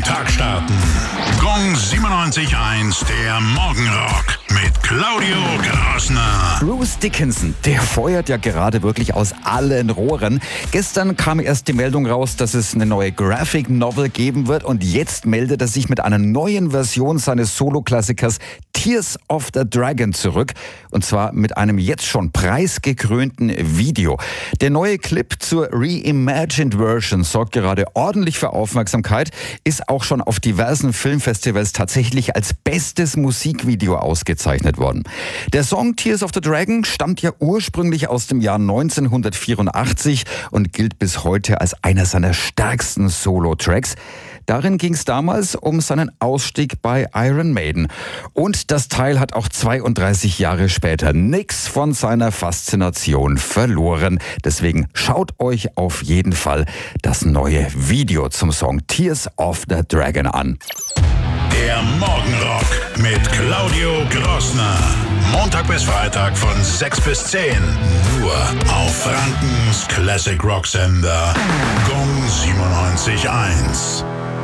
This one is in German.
Tag starten. Gong 97.1, der Morgenrock mit Claudio Grassner. Bruce Dickinson, der feuert ja gerade wirklich aus allen Rohren. Gestern kam erst die Meldung raus, dass es eine neue Graphic Novel geben wird und jetzt meldet er sich mit einer neuen Version seines Solo-Klassikers Tears of the Dragon zurück. Und zwar mit einem jetzt schon preisgekrönten Video. Der neue Clip zur Reimagined Version sorgt gerade ordentlich für Aufmerksamkeit, ist auch schon auf diversen Filmfestivals tatsächlich als bestes Musikvideo ausgezeichnet worden. Der Song Tears of the Dragon stammt ja ursprünglich aus dem Jahr 1984 und gilt bis heute als einer seiner stärksten Solo-Tracks. Darin ging es damals um seinen Ausstieg bei Iron Maiden. Und das Teil hat auch 32 Jahre später nichts von seiner Faszination verloren. Deswegen schaut euch auf jeden Fall das neue Video zum Song Tears of the Dragon an. Der Morgenrock mit Claudio Grassner. Montag bis Freitag von 6 bis 10. Nur auf Frankens Classic Rock Sender. Gong 97.1.